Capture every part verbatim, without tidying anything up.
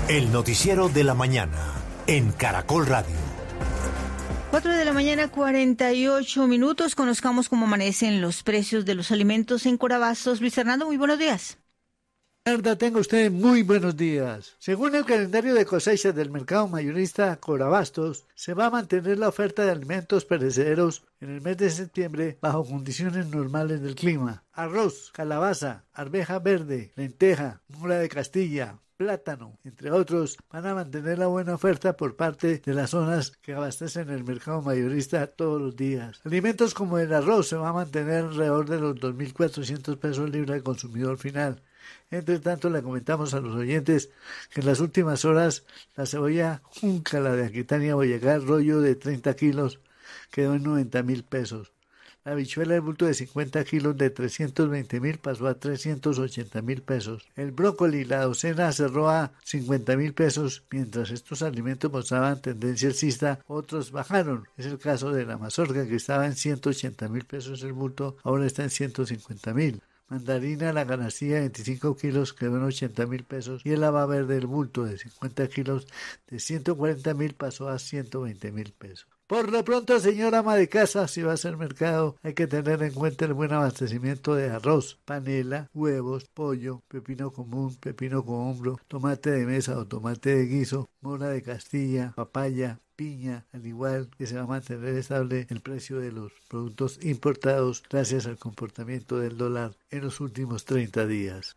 El noticiero de la mañana en Caracol Radio. Cuatro de la mañana, cuarenta y ocho minutos. Conozcamos cómo amanecen los precios de los alimentos en Corabastos. Luis Fernando, muy buenos días. Verdad, tenga usted muy buenos días. Según el calendario de cosechas del mercado mayorista Corabastos, se va a mantener la oferta de alimentos perecederos en el mes de septiembre bajo condiciones normales del clima. Arroz, calabaza, arveja verde, lenteja, mora de Castilla, plátano, entre otros, van a mantener la buena oferta por parte de las zonas que abastecen el mercado mayorista todos los días. Alimentos como el arroz se va a mantener alrededor de los dos mil cuatrocientos pesos libra al consumidor final. Entre tanto, le comentamos a los oyentes que en las últimas horas la cebolla junca, la de Aquitania Boyacá, rollo de treinta kilos, quedó en noventa mil pesos. La habichuela de bulto de cincuenta kilos de trescientos veinte mil pasó a trescientos ochenta mil pesos. El brócoli, la docena, cerró a cincuenta mil pesos. Mientras estos alimentos mostraban tendencia alcista, otros bajaron. Es el caso de la mazorca, que estaba en ciento ochenta mil pesos el bulto, ahora está en ciento cincuenta mil. Mandarina, la canastilla de veinticinco kilos quedó en ochenta mil pesos y el haba verde del bulto de cincuenta kilos de ciento cuarenta mil pasó a ciento veinte mil pesos. Por lo pronto, señora ama de casa, si va a hacer mercado, hay que tener en cuenta el buen abastecimiento de arroz, panela, huevos, pollo, pepino común, pepino con hombro, tomate de mesa o tomate de guiso, mora de Castilla, papaya, piña, al igual que se va a mantener estable el precio de los productos importados gracias al comportamiento del dólar en los últimos treinta días.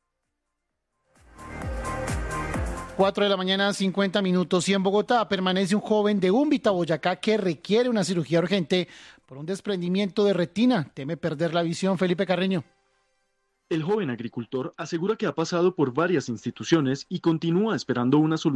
Cuatro de la mañana, cincuenta minutos, y en Bogotá permanece un joven de Úmbita, Boyacá, que requiere una cirugía urgente por un desprendimiento de retina. Teme perder la visión. Felipe Carreño. El joven agricultor asegura que ha pasado por varias instituciones y continúa esperando una solución.